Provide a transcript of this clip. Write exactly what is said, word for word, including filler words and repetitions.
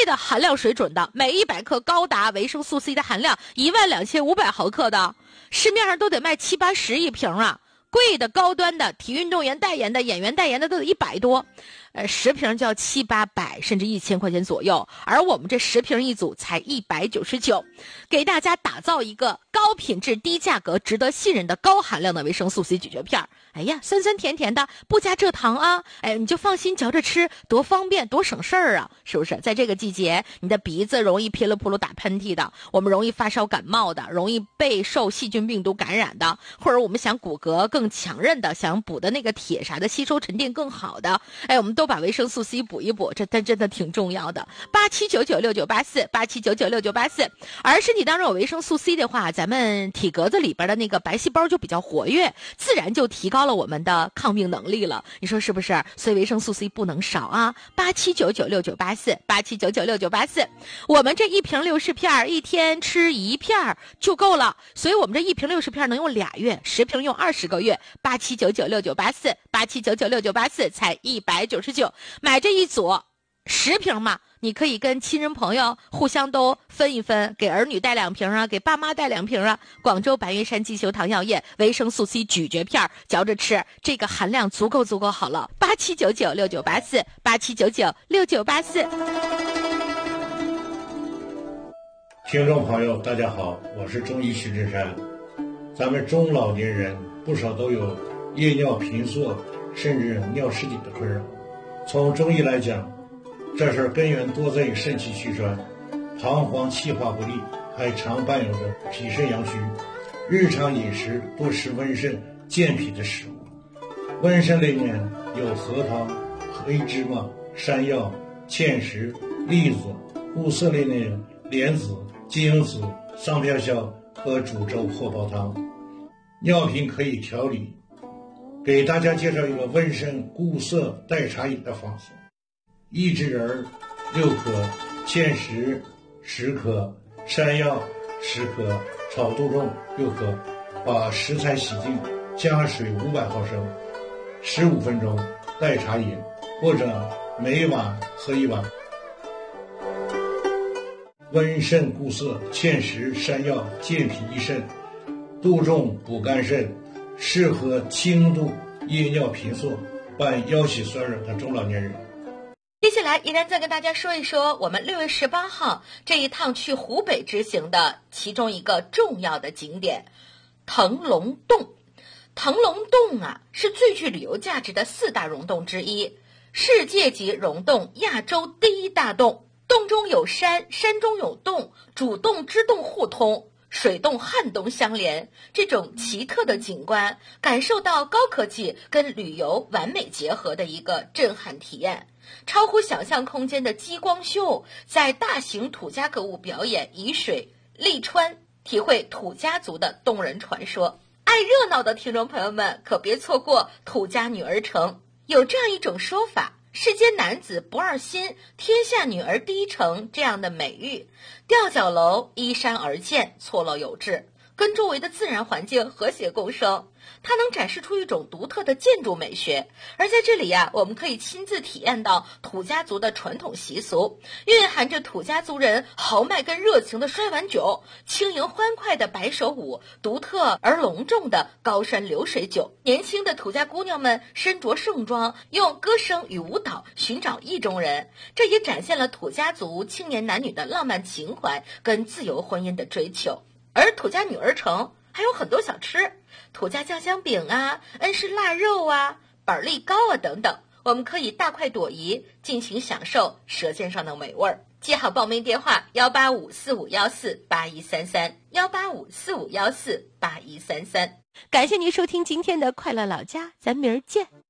的含量水准的，每一百克高达维生素 C 的含量一万两千五百毫克的，市面上都得卖七八十一瓶啊。贵的高端的体育运动员代言的演员代言的都得一百多，呃，十瓶就要七八百甚至一千块钱左右，而我们这十瓶一组才一百九十九，给大家打造一个高品质低价格值得信任的高含量的维生素 C 咀嚼片。哎呀，酸酸甜甜的，不加蔗糖啊，哎，你就放心嚼着吃，多方便多省事儿啊，是不是？在这个季节，你的鼻子容易噼里扑噜打喷嚏的，我们容易发烧感冒的，容易备受细菌病毒感染的，或者我们想骨骼更强韧的，想补的那个铁啥的吸收沉淀更好的，哎，我们都把维生素 C 补一补，这但真的挺重要的。八七九九六九八四，八七九九六九八四。而身体当中有维生素 C 的话，咱们体格子里边的那个白细胞就比较活跃，自然就提高了我们的抗病能力了。你说是不是？所以维生素 C 不能少啊！八七九九六九八四，八七九九六九八四。我们这一瓶六十片，一天吃一片就够了，所以我们这一瓶六十片能用俩月，十瓶用二十个月。八七九九六九八四，八七九九六九八四，才一百九十九，买这一组十瓶嘛，你可以跟亲人朋友互相都分一分，给儿女带两瓶啊，给爸妈带两瓶啊。广州白云山季秀堂药业维生素 C 咀嚼片，嚼着吃，这个含量足够足够好了。八七九九六九八四，八七九九六九八四。 听众朋友大家好，我是中医徐志山。咱们中老年人不少都有夜尿频缩甚至尿失禁的困扰。从中医来讲，这事儿根源多在于肾气虚衰，膀胱气化不利，还常伴有着脾肾阳虚。日常饮食多吃温肾健脾的食物，温肾类面有核桃、黑芝麻、山药、芡实、栗子；固涩类面莲子、金子、桑飘消和煮粥或煲汤。尿频可以调理，给大家介绍一个温肾固涩代茶饮的方子：益智仁六克，芡实十克，山药十克，炒杜仲六克。把食材洗净，加水五百毫升，十五分钟代茶饮，或者每晚喝一碗。温肾固涩，芡实、山药健脾益肾，杜仲补肝肾，适合轻度夜尿频缩伴腰膝酸软的中老年人。 接下来依然再跟大家说一说我们六月十八号这一趟去湖北之行的其中一个重要的景点腾龙洞。腾龙洞啊，是最具旅游价值的四大溶洞之一，世界级溶洞，亚洲第一大洞。洞中有山，山中有洞，主洞支洞互通，水洞旱洞相连，这种奇特的景观，感受到高科技跟旅游完美结合的一个震撼体验。超乎想象空间的激光秀，在大型土家歌舞表演沂水利川，体会土家族的动人传说。爱热闹的听众朋友们可别错过土家女儿城。有这样一种说法，世间男子不二心，天下女儿第一城，这样的美誉。吊脚楼依山而建，错落有致，跟周围的自然环境和谐共生，它能展示出一种独特的建筑美学。而在这里呀、啊，我们可以亲自体验到土家族的传统习俗，蕴含着土家族人豪迈跟热情的摔碗酒，轻盈欢快的白手舞，独特而隆重的高山流水酒。年轻的土家姑娘们身着盛装，用歌声与舞蹈寻找意中人，这也展现了土家族青年男女的浪漫情怀跟自由婚姻的追求。而土家女儿城还有很多小吃，土家酱香饼啊，恩施腊肉啊，板栗糕啊等等，我们可以大快朵颐，尽情享受舌尖上的美味儿。记好报名电话：幺八五四五幺四八一三三，幺八五四五幺四八一三三。感谢您收听今天的快乐老家，咱明儿见。